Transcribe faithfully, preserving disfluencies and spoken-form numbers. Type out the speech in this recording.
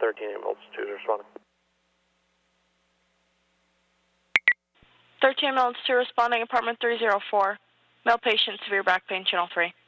thirteen ambulance two is responding. thirteen ambulance two responding, apartment three oh four. Male patient, severe back pain, channel three.